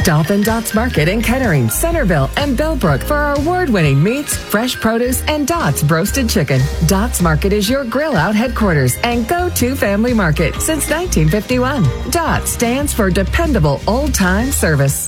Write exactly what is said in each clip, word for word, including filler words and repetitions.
Stop in Dots Market in Kettering, Centerville, and Bellbrook for our award-winning meats, fresh produce, and Dots roasted chicken. Dots Market is your grill out headquarters and go-to family market since nineteen fifty-one. Dots stands for dependable old-time service.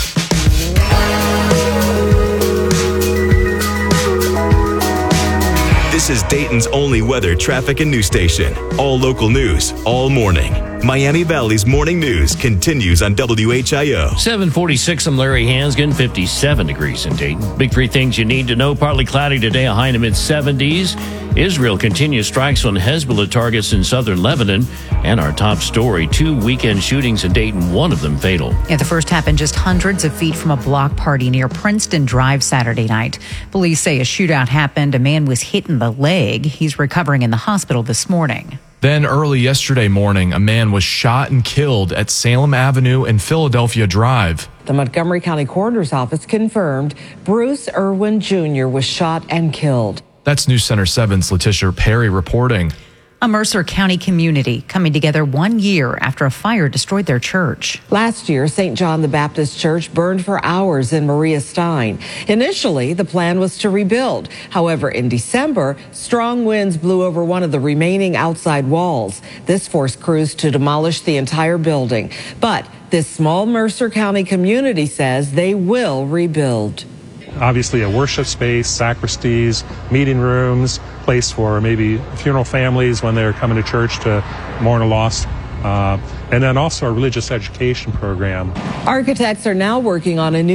This is Dayton's only weather, traffic, and news station. All local news, all morning. Miami Valley's morning news continues on W H I O. seven forty-six, I'm Larry Hansgen, fifty-seven degrees in Dayton. Big three things you need to know. Partly cloudy today, a high in the mid-seventies. Israel continues strikes on Hezbollah targets in southern Lebanon. And our top story, two weekend shootings in Dayton, one of them fatal. Yeah, the first happened just hundreds of feet from a block party near Princeton Drive Saturday night. Police say a shootout happened. A man was hit in the leg. He's recovering in the hospital this morning. Then early yesterday morning, a man was shot and killed at Salem Avenue and Philadelphia Drive. The Montgomery County Coroner's Office confirmed Bruce Irwin Junior was shot and killed. That's News Center seven's Letitia Perry reporting. A Mercer County community coming together one year after a fire destroyed their church. Last year, Saint John the Baptist Church burned for hours in Maria Stein. Initially, the plan was to rebuild. However, in December, strong winds blew over one of the remaining outside walls. This forced crews to demolish the entire building. But this small Mercer County community says they will rebuild. Obviously, a worship space, sacristies, meeting rooms, place for maybe funeral families when they're coming to church to mourn a loss, uh, and then also a religious education program. Architects are now working on a new